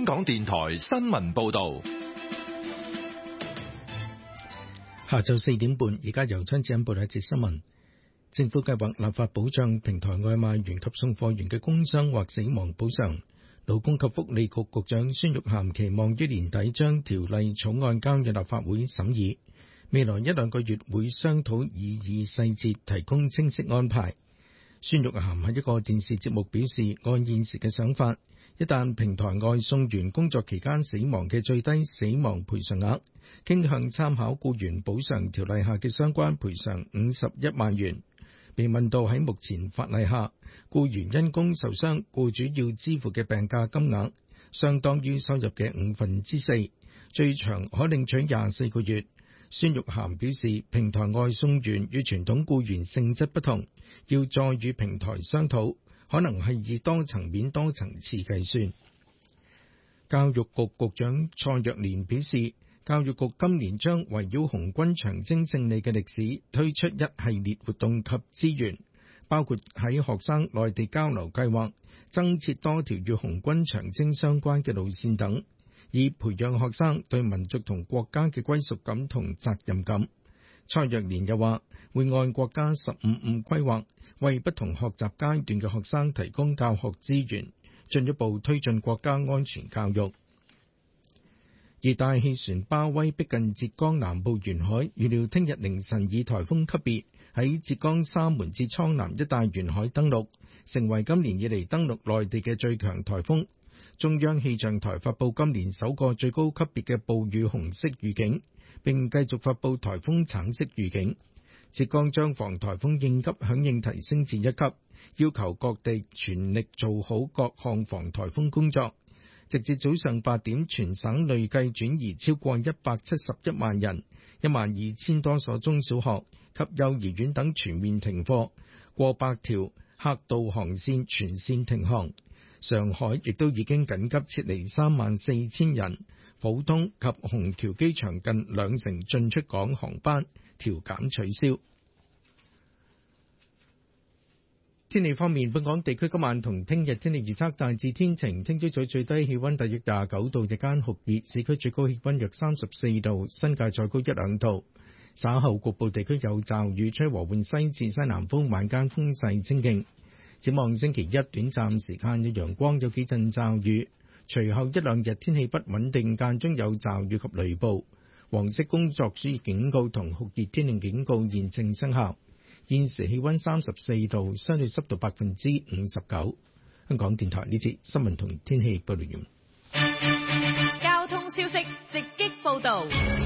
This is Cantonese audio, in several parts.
港電台新聞報道。 下晝4點半，而家由張子欣報道一節新聞。政府計劃立法保障平台外賣員及送貨員嘅工傷或死亡補償。勞工及福利局局長孫玉菡期望於年底將條例草案交予立法會審議，未來1-2個月會商討擬議細節，提供清晰安排。孫玉菡喺一個電視節目表示，按現時嘅想法，一旦平台外送員工作期間死亡嘅最低死亡賠償額，傾向參考僱員補償條例下嘅相關賠償51萬元。被問到喺目前法例下，僱員因工受傷，僱主要支付嘅病假金額相當於收入嘅4/5，最長可領取24個月。孫玉菡表示，平台外送員與傳統僱員性質不同，要再與平台商討，可能係以多層面多層次計算。教育局局長蔡若蓮表示，教育局今年將圍繞紅軍長征勝利嘅歷史推出一系列活動及資源，包括喺學生內地交流計劃增設多條與紅軍長征相關嘅路線等，以培養學生對民族同國家嘅歸屬感同責任感。蔡若蓮又話，會按國家15/5規劃，為不同學習階段嘅學生提供教學資源，進一步推進國家安全教育。熱帶氣旋巴威逼近浙江南部沿海，預料聽日凌晨以颱風級別喺浙江沙門至蒼南一帶沿海登陸，成為今年以嚟登陸內地嘅最強颱風。中央氣象台發布今年首個最高級別嘅暴雨紅色預警，並繼續發布颱風橙色預警。浙江將防颱風應急響應提升至1級，要求各地全力做好各項防颱風工作。直至早上8點，全省累計轉移超過171萬人，12000多所中小學及幼兒園等全面停課，過百條客渡航線全線停航。上海亦都已經緊急撤離34000人，浦東及虹橋機場近2成進出港航班調減取消。天氣方面，本港地區今晚同聽日天氣預測大致天晴，聽朝早最低氣溫大約29度，日間酷熱，市區最高氣溫約34度，新界再高1-2度。稍後局部地區有驟雨，吹和緩西至西南風，晚間風勢清勁。展望星期一，短暫時間有陽光，有幾陣驟雨，隨後1-2日天氣不穩定，間中有驟雨及雷暴。黃色工作暑熱警告同酷熱天氣警告現正生效。現時氣溫34度，相對濕度59%。香港電台呢節新聞同天氣報道完。 交通消息直擊報道。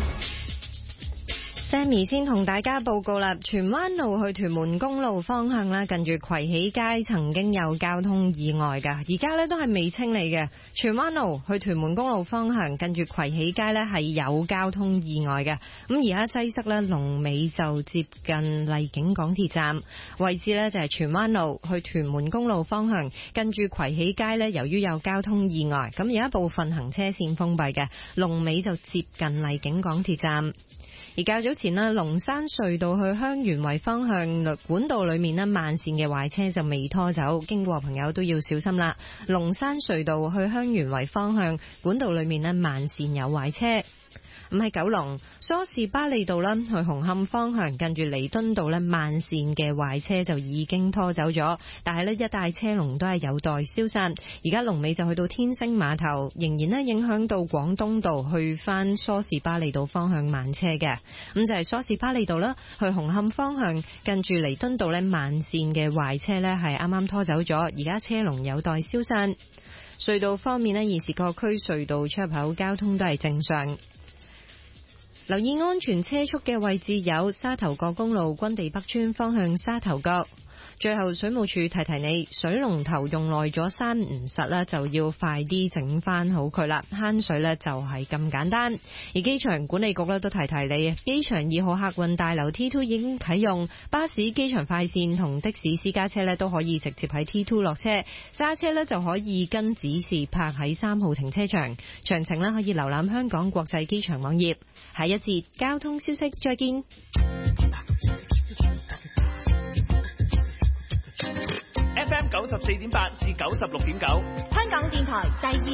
Sammy 先同大家報告啦，荃灣路去屯門公路方向啦，近住葵喜街曾經有交通意外㗎，而家咧都係未清理嘅。荃灣路去屯門公路方向，近住葵喜街咧係有交通意外嘅。咁而家擠塞咧，龍尾就接近荔景港鐵站位置咧，就係荃灣路去屯門公路方向，近住葵喜街咧，由於有交通意外，咁而家部分行車線封閉嘅，龍尾就接近荔景港鐵站。而較早前呢，龍山隧道去香園圍方向管道裏面呢，慢線嘅壞車就未拖走，經過朋友都要小心啦。龍山隧道去香園圍方向管道裏面呢，慢線有壞車。咁喺九龍梳士巴利道啦，去紅磡方向近住彌敦道咧，慢線嘅壞車就已經拖走咗，但係呢一帶車龍都係有待消散。而家龍尾就去到天星碼頭，仍然呢影響到廣東道去翻梳士巴利道方向慢車嘅。咁就係梳士巴利道啦，去紅磡方向近住彌敦道咧，慢線嘅壞車呢係啱啱拖走咗，而家車龍有待消散。隧道方面呢，現時各區隧道出入口交通都係正常。留意安全車速嘅位置有沙頭角公路軍地北村方向沙頭角。最後水務署提提你，水龍頭用耐咗閂唔實啦，就要快啲整翻好佢啦，慳水呢就係咁簡單。而機場管理局呢都提提你，機場2號客運大樓 T2 已經啟用，巴士、機場快線同的士私家車呢都可以直接喺 T2 落車，揸車呢就可以跟指示泊喺3號停車場。詳情呢可以瀏覽香港國際機場網頁。下一節交通消息再見。 FM 94.8至96.9，香港電台第二